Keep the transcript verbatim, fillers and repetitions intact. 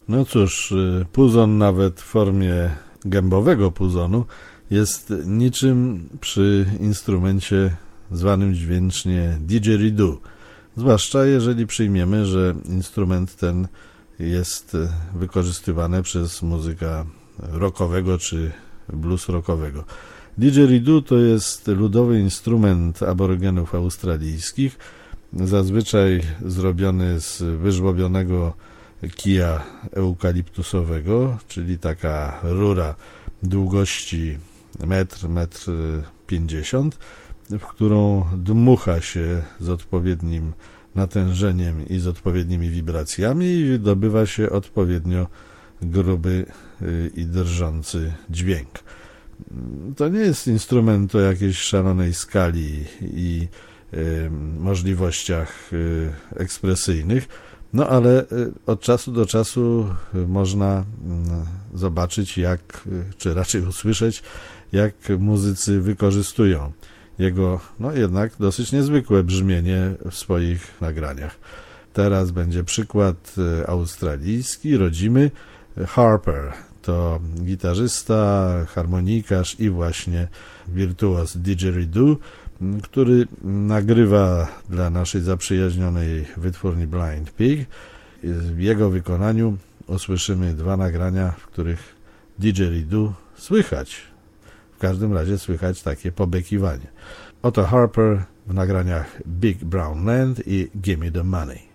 No cóż, puzon nawet w formie gębowego puzonu jest niczym przy instrumencie zwanym dźwięcznie didgeridoo. Zwłaszcza jeżeli przyjmiemy, że instrument ten jest wykorzystywany przez muzyka rockowego czy blues rockowego. Didgeridoo to jest ludowy instrument aborygenów australijskich, zazwyczaj zrobiony z wyżłobionego kija eukaliptusowego, czyli taka rura długości metr, metr pięćdziesiąt, w którą dmucha się z odpowiednim natężeniem i z odpowiednimi wibracjami i wydobywa się odpowiednio gruby i drżący dźwięk. To nie jest instrument o jakiejś szalonej skali i y, możliwościach y, ekspresyjnych, no ale y, od czasu do czasu y, można y, zobaczyć, jak, y, czy raczej usłyszeć, jak muzycy wykorzystują jego, no jednak dosyć niezwykłe brzmienie w swoich nagraniach. Teraz będzie przykład y, australijski, rodzimy. Harper to gitarzysta, harmonikarz i właśnie wirtuoz didgeridoo, który nagrywa dla naszej zaprzyjaźnionej wytwórni Blind Pig. W jego wykonaniu usłyszymy dwa nagrania, w których didgeridoo słychać. W każdym razie słychać takie pobekiwanie. Oto Harper w nagraniach Big Brown Land i Gimme the Money.